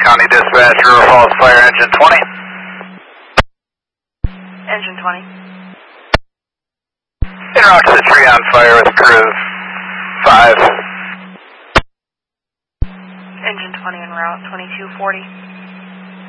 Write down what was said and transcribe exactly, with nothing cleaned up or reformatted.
County Dispatch, River Falls Fire, Engine twenty. Engine twenty. Interrupt to the tree on fire with crew five. Engine twenty en route, twenty-two forty.